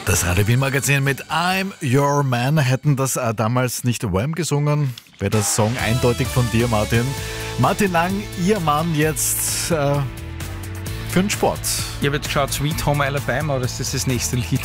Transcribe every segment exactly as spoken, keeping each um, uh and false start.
Das Radio Wien Magazin mit I'm Your Man. Hätten das äh, damals nicht Wham gesungen, wäre das Song eindeutig von dir, Martin. Martin Lang, Ihr Mann jetzt äh, für den Sport. Ich habe jetzt geschaut, Sweet Home Alabama, das ist das nächste Lied.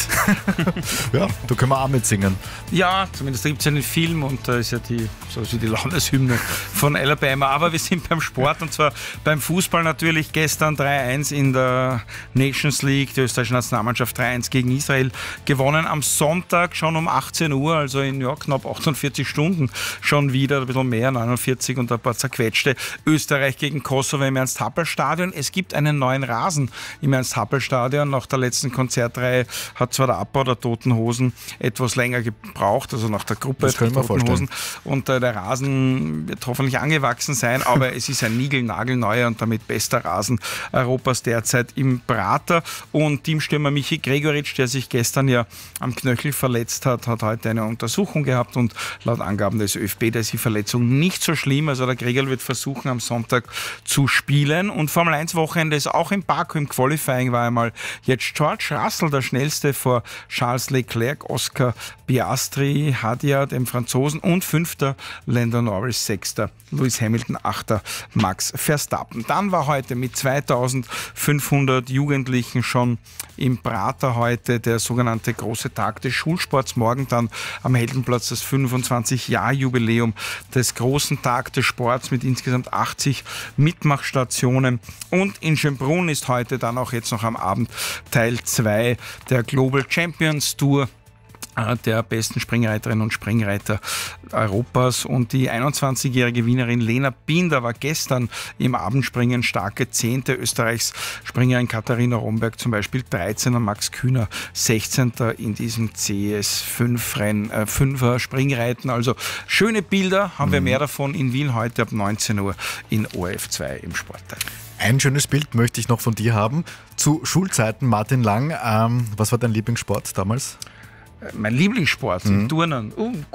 Ja, da können wir auch mitsingen. Ja, zumindest gibt es einen Film und da ist ja die, so wie die Landeshymne von Alabama. Aber wir sind beim Sport und zwar beim Fußball natürlich. Gestern drei eins in der Nations League, die österreichische Nationalmannschaft drei eins gegen Israel gewonnen. Am Sonntag schon um achtzehn Uhr, also in ja, knapp achtundvierzig Stunden schon wieder, ein bisschen mehr, neunundvierzig und ein paar zerquetschte. Österreich gegen Kosovo im Ernst-Happel-Stadion. Es gibt einen neuen Rasen im Ernst-Happel-Stadion. Nach der letzten Konzertreihe hat zwar der Abbau der Toten Hosen etwas länger gebraucht, also nach der Gruppe das können wir Toten vorstellen. Hosen. Und äh, der Rasen wird hoffentlich angewachsen sein, aber es ist ein niegelnagelneuer und damit bester Rasen Europas derzeit im Prater. Und Teamstürmer Michi Gregoritsch, der sich gestern ja am Knöchel verletzt hat, hat heute eine Untersuchung gehabt und laut Angaben des ÖFB ist die Verletzung nicht so schlimm. Also der Gregor wird versuchen, am Sonntag zu spielen. Und Formel eins Wochenende ist auch in Baku. Im Qualifying war einmal jetzt George Russell der schnellste vor Charles Leclerc, Oscar Piastri, Hadia, dem Franzosen, und fünfter Lando Norris, sechster Lewis Hamilton, achter Max Verstappen. Dann war heute mit zweitausendfünfhundert Jugendlichen schon im Prater heute der sogenannte große Tag des Schulsports. Morgen dann am Heldenplatz das fünfundzwanzig-Jahr-Jubiläum des großen Tag des Sports mit insgesamt achtzig Mitmachstationen. Und in Schönbrunn ist heute dann auch jetzt noch am Abend Teil zwei der Global Champions Tour der besten Springreiterinnen und Springreiter Europas. Und die einundzwanzigjährige Wienerin Lena Binder war gestern im Abendspringen starke Zehnte. Österreichs Springerin Katharina Romberg zum Beispiel dreizehner, Max Kühner sechzehnter in diesem C S fünf Renn, äh, fünfer Springreiten. Also schöne Bilder, haben wir mehr davon in Wien heute ab neunzehn Uhr in O R F zwei im Sportteil. Ein schönes Bild möchte ich noch von dir haben. Zu Schulzeiten, Martin Lang, ähm, was war dein Lieblingssport damals? Mein Lieblingssport, mhm. Turnen. Uh,